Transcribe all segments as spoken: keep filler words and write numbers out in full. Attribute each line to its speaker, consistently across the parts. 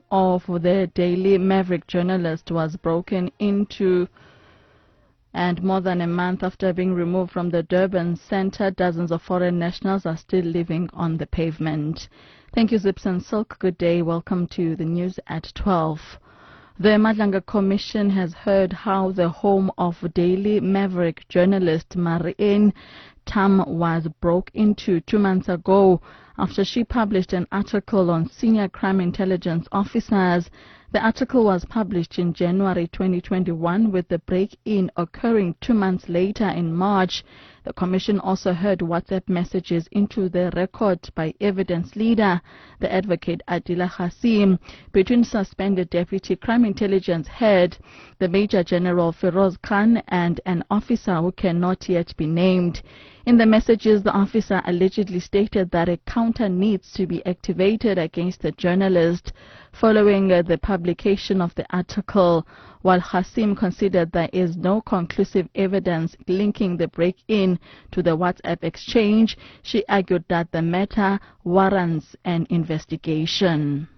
Speaker 1: of the Daily Maverick journalist was broken into, and more than a month after being removed from the Durban Centre, dozens of foreign nationals are still living on the pavement. Thank you, Zips and Silk. Good day. Welcome to the news at twelve. The Madlanga Commission has heard how the home of Daily Maverick journalist Marianne Tam was broke into two months ago after she published an article on senior crime intelligence officers. The article was published in January twenty twenty-one, with the break-in occurring two months later in March. The Commission also heard WhatsApp messages into the record by evidence leader, the advocate Adila Hasim, between suspended Deputy Crime Intelligence Head, the Major General Feroz Khan, and an officer who cannot yet be named. In the messages, the officer allegedly stated that a counter needs to be activated against the journalist following uh, the publication of the article. While Hasim considered there is no conclusive evidence linking the break-in to the WhatsApp exchange, she argued that the matter warrants an investigation.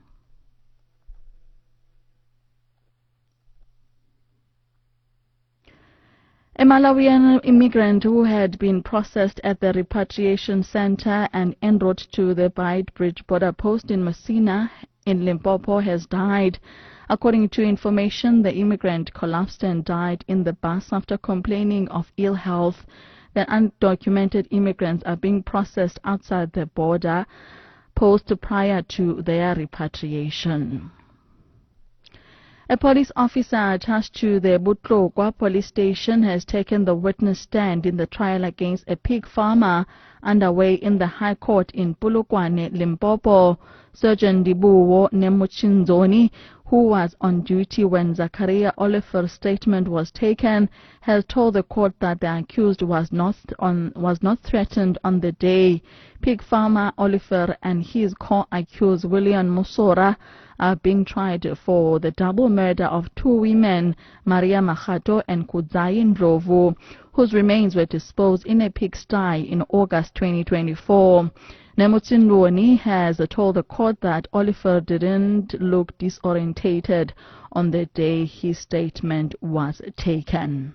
Speaker 1: A Malawian immigrant who had been processed at the repatriation center and en route to the Beitbridge border post in Messina in Limpopo has died. According to information, the immigrant collapsed and died in the bus after complaining of ill health. The undocumented immigrants are being processed outside the border post prior to their repatriation. A police officer attached to the Butlokwa police station has taken the witness stand in the trial against a pig farmer underway in the High Court in Polokwane, Limpopo. Surgeon Dibuwo Nemuchinzoni, who was on duty when Zakaria Oliver's statement was taken, has told the court that the accused was not on was not threatened on the day. Pig farmer Oliver and his co-accused William Musora are being tried for the double murder of two women, Maria Machato and Kudzayi Ndlovu, whose remains were disposed in a pigsty in August twenty twenty-four. Nemuchinzoni has told the court that Oliver didn't look disorientated on the day his statement was taken.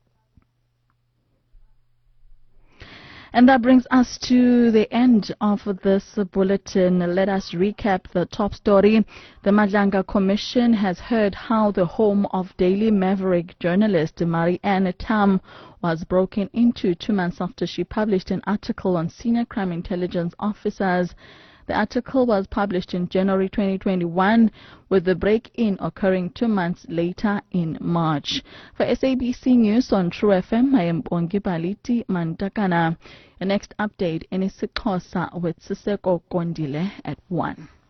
Speaker 1: And that brings us to the end of this bulletin. Let us recap the top story. The Madlanga Commission has heard how the home of Daily Maverick journalist Marianne Tam was broken into two months after she published an article on senior crime intelligence officers. The article was published in January twenty twenty-one, with the break-in occurring two months later in March. For S A B C News on True F M, I am Bongibaliti Mantakana. The next update in isiXhosa with Siseko Kondile at one.